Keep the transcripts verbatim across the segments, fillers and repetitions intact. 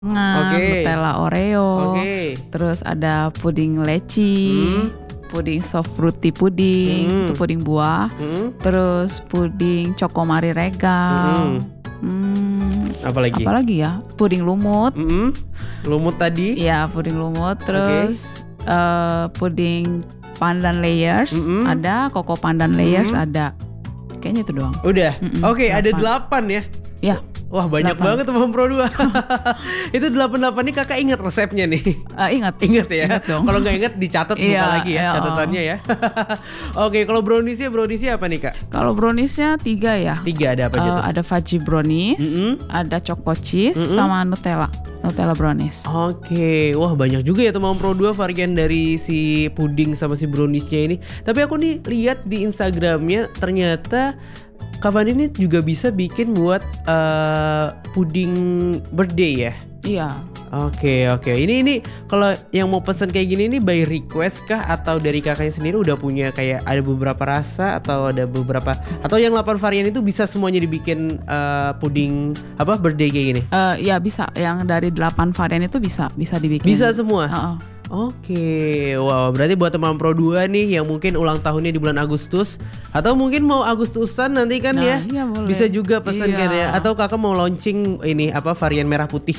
okay. Nutella Oreo, okay. terus ada puding leci, hmm. puding soft fruity puding, hmm. itu puding buah, hmm. terus puding Chokomari Regal. Hmm. Hmm, apalagi? Apalagi ya? Puding lumut. Hmm. Lumut tadi? Iya, puding lumut. Terus okay. uh, puding pandan layers, mm-hmm. ada koko pandan layers, mm-hmm. ada. Kayaknya itu doang. Udah. Mm-hmm. Oke, okay, ada delapan ya? Ya. Wah, banyak delapan. Banget Mam Pro dua. Itu delapan delapan nih kakak ingat resepnya nih? Uh, ingat. Ingat ya? Kalau nggak ingat dicatat buka iya, lagi ya, iya, catatannya ya. Oke, kalau browniesnya browniesnya apa nih kak? Kalau browniesnya tiga ya. Tiga ada apa aja uh, tuh? Ada fudgy brownies, mm-hmm. ada choco cheese, mm-hmm. sama Nutella. Nutella brownies. Oke, wah banyak juga ya Mam Pro dua varian dari si puding sama si browniesnya ini. Tapi aku nih lihat di Instagramnya ternyata Kak Fandi ini juga bisa bikin buat uh, puding birthday ya? Iya. Oke oke. Ini ini kalau yang mau pesen kayak gini ini by request kah atau dari kakaknya sendiri udah punya kayak ada beberapa rasa atau ada beberapa atau yang delapan varian itu bisa semuanya dibikin uh, puding apa birthday kayak gini? Uh, ya bisa. Yang dari delapan varian itu bisa bisa dibikin. Bisa semua. Uh-uh. Oke, wow, berarti buat teman Pro dua nih yang mungkin ulang tahunnya di bulan Agustus atau mungkin mau Agustusan nanti kan nah, ya, iya bisa juga pesan iya. kan ya, atau kakak mau launching ini apa varian merah putih,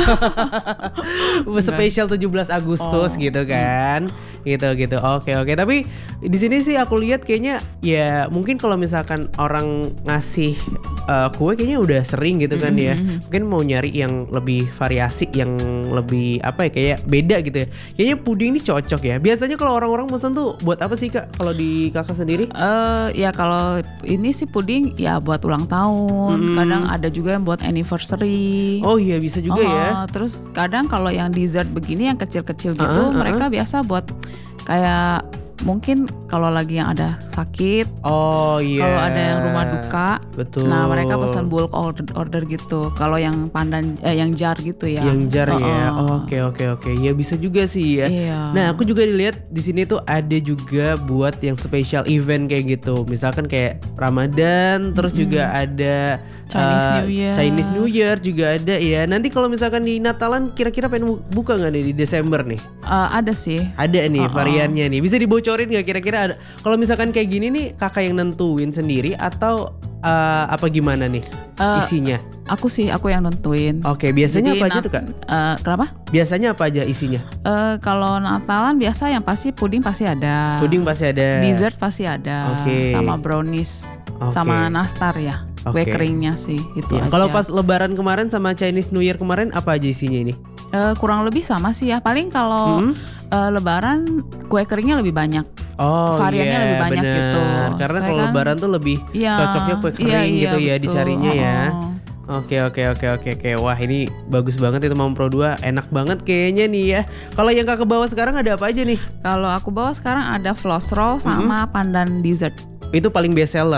spesial tujuh belas Agustus oh. gitu kan, gitu gitu. Oke oke, tapi di sini sih aku lihat kayaknya ya mungkin kalau misalkan orang ngasih uh, kue kayaknya udah sering gitu kan mm-hmm. ya, mungkin mau nyari yang lebih variasi, yang lebih apa ya kayak beda gitu ya. Kayaknya puding ini cocok ya. Biasanya kalau orang-orang pesan tuh buat apa sih kak? Kalau di kakak sendiri? Uh, ya kalau ini sih puding ya buat ulang tahun. Hmm. Kadang ada juga yang buat anniversary. Oh iya bisa juga oh, ya. Terus kadang kalau yang dessert begini yang kecil-kecil gitu, uh-huh, mereka uh-huh. biasa buat kayak mungkin kalau lagi yang ada sakit, oh iya, kalau ada yang rumah duka, betul. Nah mereka pesan bulk order, order gitu. Kalau yang pandan, eh, yang jar gitu ya. Yang jar oh, ya. Oh. Oke oke oke. Ya bisa juga sih ya. Iya. Nah aku juga dilihat di sini tuh ada juga buat yang special event kayak gitu. Misalkan kayak Ramadan, terus mm-hmm. juga ada Chinese uh, New Year. Chinese New Year juga ada ya. Nanti kalau misalkan di Natalan kira-kira pengen buka nggak nih di Desember nih? Uh, ada sih. Ada nih uh-uh. variannya nih. Bisa dibocorin nggak kira-kira ada? Kalau misalkan kayak gini nih kakak yang nentuin sendiri atau uh, apa gimana nih uh, isinya? Aku sih aku yang nentuin. Oke, biasanya Jadi, apa aja nat- tuh kak? Uh, kenapa? Biasanya apa aja isinya? Uh, kalau Natalan biasa yang pasti puding pasti ada. Puding pasti ada. Dessert pasti ada. Okay. Sama brownies. Okay. Sama nastar ya. Kue okay. keringnya sih itu ya, aja. Kalau pas Lebaran kemarin sama Chinese New Year kemarin apa aja isinya ini? Uh, kurang lebih sama sih ya. Paling kalau mm-hmm. uh, Lebaran kue keringnya lebih banyak. Oh variannya iya, lebih banyak bener. gitu. Karena kalau kan, Lebaran tuh lebih iya, cocoknya kue kering iya, iya, gitu ya betul. dicarinya oh, ya. Oh. Oke oke oke oke oke. Wah ini bagus banget itu Mam Pro dua, enak banget kayaknya nih ya. Kalau yang kakak bawa sekarang ada apa aja nih? Kalau aku bawa sekarang ada floss roll sama mm-hmm. pandan dessert. Itu paling best seller.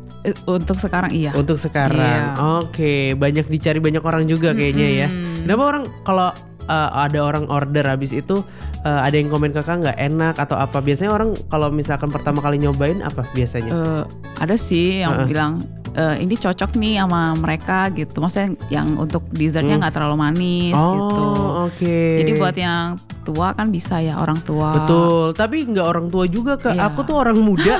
Untuk sekarang iya. Untuk sekarang. Iya. Oke, banyak dicari banyak orang juga kayaknya mm-hmm. ya. Kenapa orang kalau uh, ada orang order habis itu uh, ada yang komen kakak nggak enak atau apa? Biasanya orang kalau misalkan pertama kali nyobain apa biasanya? Uh, ada sih yang uh-uh. bilang uh, ini cocok nih sama mereka gitu. Maksudnya yang untuk dessertnya nggak hmm. terlalu manis oh, gitu. Oke. Okay. Jadi buat yang tua kan bisa ya orang tua. Betul. Tapi nggak orang tua juga kak. Iya. Aku tuh orang muda.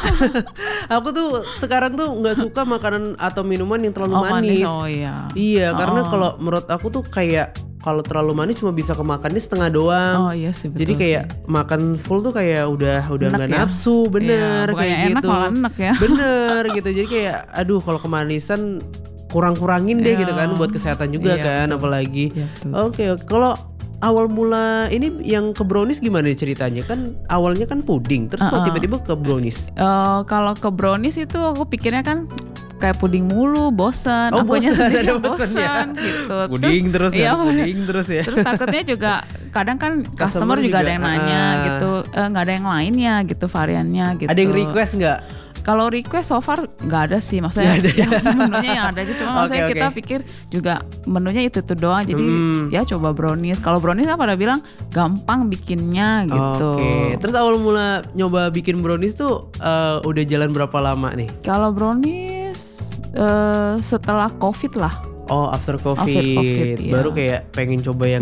Aku tuh sekarang tuh nggak suka makanan atau minuman yang terlalu oh, manis. manis. Oh iya. Iya. Oh. Karena kalau menurut aku tuh kayak kalau terlalu manis cuma bisa kemakannya setengah doang. Oh iya sih betul. Jadi kayak sih. Makan full tuh kayak udah udah nggak ya? Nafsu, bener iya, kayak enak gitu. Malah enak ya. Bener gitu. Jadi kayak aduh kalau kemanisan kurang-kurangin deh iya. gitu kan buat kesehatan juga iya, kan betul. Apalagi. Iya, oke oke. Kalau awal mula ini yang ke brownies gimana ceritanya? Kan awalnya kan puding, terus uh-uh. kok tiba-tiba ke brownies? Uh, kalau ke brownies itu aku pikirnya kan kayak puding mulu, bosan. Oh, akunya bosan, sendiri bosan, bosan ya. gitu. Puding terus, terus ya, puding terus ya. Terus takutnya juga kadang kan customer, customer juga, juga ada yang nanya uh, gitu, nggak uh, ada yang lainnya gitu variannya gitu. Ada yang request nggak? Kalau request so far nggak ada sih, maksudnya ada. Ya, menunya yang ada aja. Cuma okay, maksudnya okay. kita pikir juga menunya itu tuh doang. Jadi hmm. ya coba brownies. Kalau brownies kan pada bilang gampang bikinnya gitu. Oke. Okay. Terus awal mula nyoba bikin brownies tuh uh, udah jalan berapa lama nih? Kalau brownies uh, setelah COVID lah. Oh after covid, After COVID, baru iya. kayak pengen coba yang